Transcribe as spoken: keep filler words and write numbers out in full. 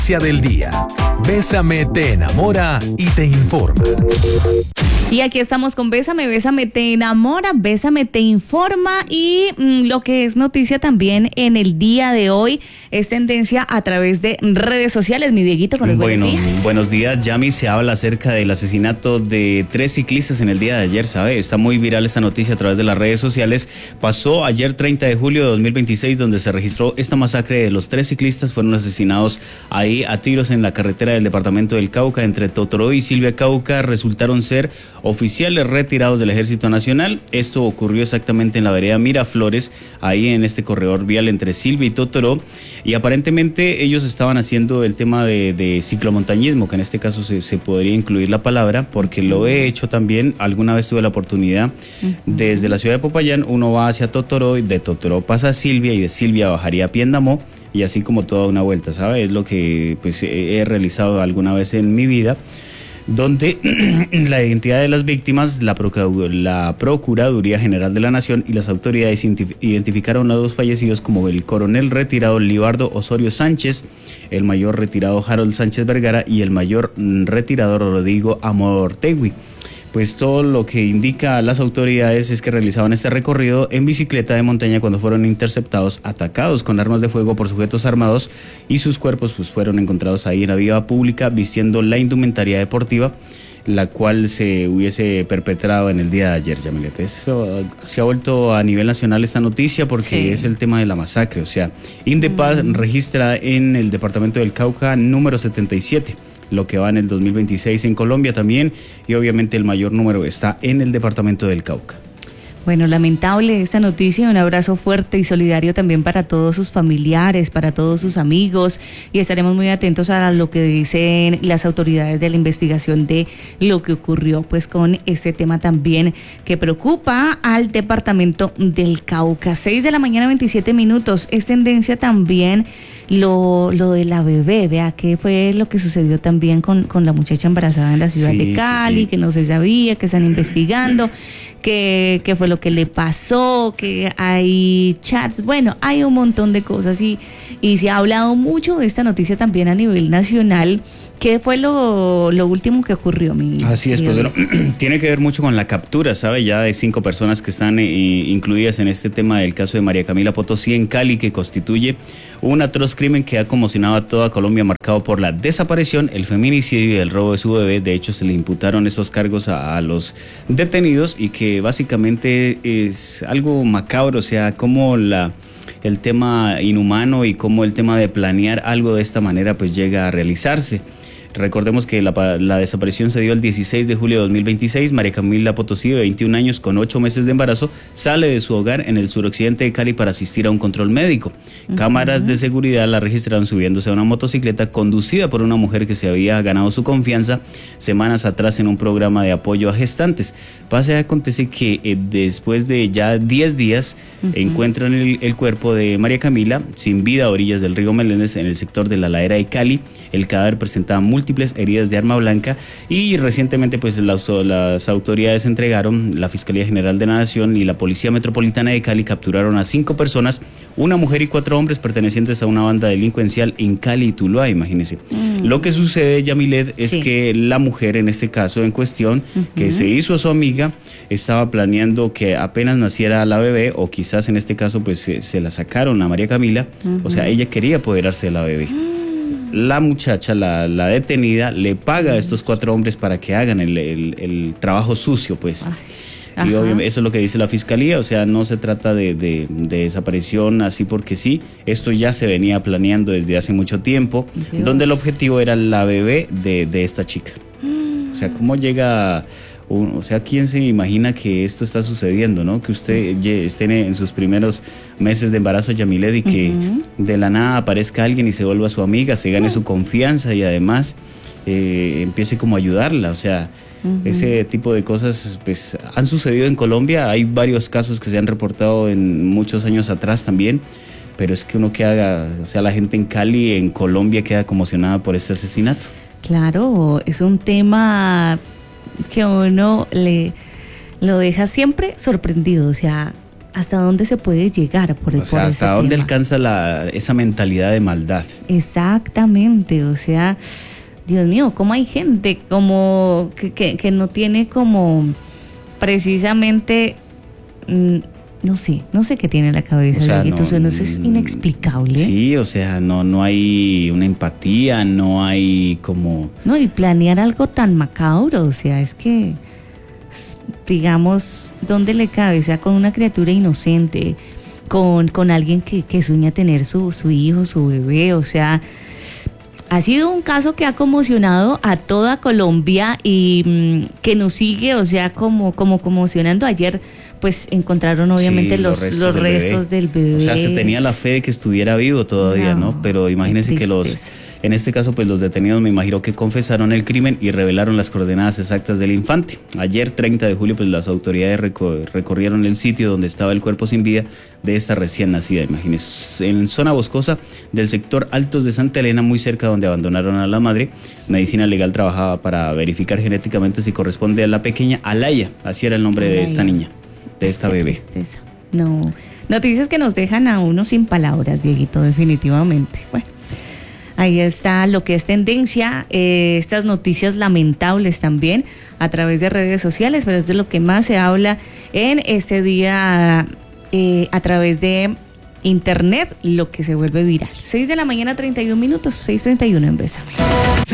Del día. Bésame te enamora y te informa. Y aquí estamos con Bésame, Bésame te enamora, Bésame te informa y mmm, lo que es noticia también en el día de hoy es tendencia a través de redes sociales. Mi Dieguito, con los bueno, buenos días. Buenos días, Yami. Se habla acerca del asesinato de tres ciclistas en el día de ayer, ¿sabe? Está muy viral esta noticia a través de las redes sociales. Pasó ayer treinta de julio de dos mil veintiséis, donde se registró esta masacre de los tres ciclistas. Fueron asesinados ahí a tiros en la carretera del departamento del Cauca, entre Totoró y Silvia Cauca. Resultaron ser oficiales retirados del Ejército Nacional. Esto ocurrió exactamente en la vereda Miraflores, ahí en este corredor vial entre Silvia y Totoró, y aparentemente ellos estaban haciendo el tema de, de ciclomontañismo, que en este caso se, se podría incluir la palabra, porque lo he hecho también. Alguna vez tuve la oportunidad, uh-huh. Desde la ciudad de Popayán uno va hacia Totoró, y de Totoró pasa a Silvia, y de Silvia bajaría a Piendamó, y así como toda una vuelta, ¿sabe? Es lo que pues he, he realizado alguna vez en mi vida, donde la identidad de las víctimas, la, Procur- la Procuraduría General de la Nación y las autoridades identificaron a dos fallecidos como el coronel retirado Libardo Osorio Sánchez, el mayor retirado Harold Sánchez Vergara y el mayor retirado Rodrigo Amortegui. Pues todo lo que indica las autoridades es que realizaban este recorrido en bicicleta de montaña cuando fueron interceptados, atacados con armas de fuego por sujetos armados, y sus cuerpos pues fueron encontrados ahí en la vía pública vistiendo la indumentaria deportiva, la cual se hubiese perpetrado en el día de ayer, Yamilet. Eso se ha vuelto a nivel nacional esta noticia porque sí. Es el tema de la masacre. O sea, Indepaz mm. registra en el departamento del Cauca número setenta y siete. Lo que va en el dos mil veintiséis en Colombia también, y obviamente el mayor número está en el departamento del Cauca. Bueno, lamentable esta noticia. Un abrazo fuerte y solidario también para todos sus familiares, para todos sus amigos, y estaremos muy atentos a lo que dicen las autoridades de la investigación de lo que ocurrió pues con este tema también que preocupa al departamento del Cauca. seis de la mañana, veintisiete minutos. Es tendencia también lo, lo de la bebé. Vea qué fue lo que sucedió también con, con la muchacha embarazada en la ciudad sí, de Cali, sí, sí. Que no se sabía, que están investigando. ¿Qué, qué fue lo que le pasó? Que hay chats, bueno, hay un montón de cosas y, y se ha hablado mucho de esta noticia también a nivel nacional. ¿Qué fue lo, lo último que ocurrió, mi Así es, pues bueno, tiene que ver mucho con la captura, ¿sabe? Ya de cinco personas que están eh, incluidas en este tema del caso de María Camila Potosí en Cali, que constituye un atroz crimen que ha conmocionado a toda Colombia, marcado por la desaparición, el feminicidio y el robo de su bebé. De hecho, se le imputaron esos cargos a, a los detenidos, y que básicamente es algo macabro, o sea, como la... el tema inhumano y cómo el tema de planear algo de esta manera pues llega a realizarse. Recordemos que la, la desaparición se dio el dieciséis de julio de dos mil veintiséis. María Camila Potosí, de veintiún años, con ocho meses de embarazo, sale de su hogar en el suroccidente de Cali para asistir a un control médico. Uh-huh. Cámaras de seguridad la registraron subiéndose a una motocicleta conducida por una mujer que se había ganado su confianza semanas atrás en un programa de apoyo a gestantes. Pasa y acontece que eh, después de ya diez días uh-huh. encuentran el, el cuerpo de María Camila sin vida a orillas del río Meléndez, en el sector de la ladera de Cali. El cadáver presentaba múltiples heridas de arma blanca, y recientemente pues las, las autoridades entregaron, la Fiscalía General de la Nación y la Policía Metropolitana de Cali capturaron a cinco personas, una mujer y cuatro hombres pertenecientes a una banda delincuencial en Cali y Tuluá, imagínense. Mm. Lo que sucede, Yamilet, es sí. que la mujer en este caso en cuestión, uh-huh. que se hizo a su amiga, estaba planeando que apenas naciera la bebé, o quizás en este caso pues se, se la sacaron a María Camila, uh-huh. o sea, ella quería apoderarse de la bebé. Uh-huh. La muchacha, la, la detenida, le paga a estos cuatro hombres para que hagan el, el, el trabajo sucio, pues. Ay, y obviamente eso es lo que dice la fiscalía, o sea, no se trata de, de, de desaparición así porque sí. Esto ya se venía planeando desde hace mucho tiempo, Dios. Donde el objetivo era la bebé de, de esta chica. Mm. O sea, ¿cómo llega...? O sea, ¿quién se imagina que esto está sucediendo, no? Que usted esté en sus primeros meses de embarazo, Yamilet, y que uh-huh. de la nada aparezca alguien y se vuelva su amiga, se gane uh-huh. su confianza, y además eh, empiece como a ayudarla. O sea, uh-huh. ese tipo de cosas pues han sucedido en Colombia. Hay varios casos que se han reportado en muchos años atrás también, pero es que uno queda, o sea, la gente en Cali, en Colombia, queda conmocionada por este asesinato. Claro, es un tema que uno le lo deja siempre sorprendido. O sea, hasta dónde se puede llegar por, o sea, por hasta ese dónde tema. alcanza la, esa mentalidad de maldad. Exactamente, o sea, Dios mío, cómo hay gente como que, que, que no tiene como precisamente, mm, no sé, no sé qué tiene en la cabeza, O sea, Dieguito, no, eso no, eso es inexplicable. Sí, o sea, no, no hay una empatía, no hay como... No, y planear algo tan macabro, o sea, es que, digamos, ¿dónde le cabe? O sea, con una criatura inocente, con, con alguien que, que sueña tener su, su hijo, su bebé, o sea, ha sido un caso que ha conmocionado a toda Colombia y mmm, que nos sigue, o sea, como, como conmocionando. Ayer, pues, encontraron obviamente Sí, los, los restos, del, los bebé. restos del bebé. O sea, se tenía la fe de que estuviera vivo todavía, ¿no? No, Pero imagínense que los... En este caso, pues los detenidos me imagino que confesaron el crimen y revelaron las coordenadas exactas del infante. Ayer, treinta de julio, pues las autoridades recor- recorrieron el sitio donde estaba el cuerpo sin vida de esta recién nacida, imagínense. En zona boscosa del sector Altos de Santa Elena, muy cerca donde abandonaron a la madre, Medicina Legal trabajaba para verificar genéticamente si corresponde a la pequeña Alaya, así era el nombre Alaya. de esta niña, de esta Qué bebé. Tristeza. No, noticias que nos dejan a uno sin palabras, Dieguito, definitivamente. Bueno. Ahí está lo que es tendencia, eh, estas noticias lamentables también a través de redes sociales, pero es de lo que más se habla en este día eh, a través de internet, lo que se vuelve viral. seis de la mañana, treinta y un minutos, seis treinta y uno en Bésame.